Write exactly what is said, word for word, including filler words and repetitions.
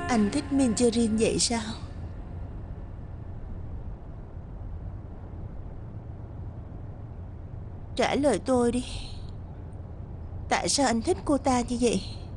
Anh thích Minjerin vậy sao? Trả lời tôi đi. Tại sao anh thích cô ta như vậy?